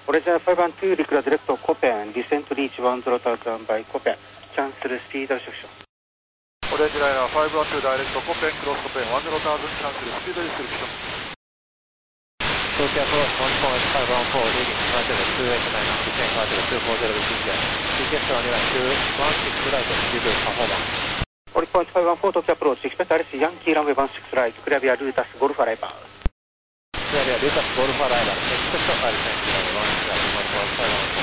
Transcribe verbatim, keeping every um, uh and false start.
オレンジファイブワンツーリクラディレクトコペン、ディセントリーチワンゼロタウザンバイコペン、キャンセルスピードレストリクション。 オレンジライナーファイブワンツーダイレクトコペン、クロスコペン、ワンゼロタウザンキャンセルスピードレストリクション。 東京アプローチワンフォーファイブワンフォー、リーディングカーテルツーエイトナイン、ディセンカーテルツーフォーゼロビシジェン、リクエストランディラインツーワンシックスライト、リブパフォーマンス。 オリポイントファイブワンフォー東京アプローチ、エクスペクトアレスヤンキーランウェイワンシックスライト、クラビアルータスゴルフアライバー。 クラビアルータスゴルフアライバー、エクスペクトアレスヤンキーランウェイワンシックスライト、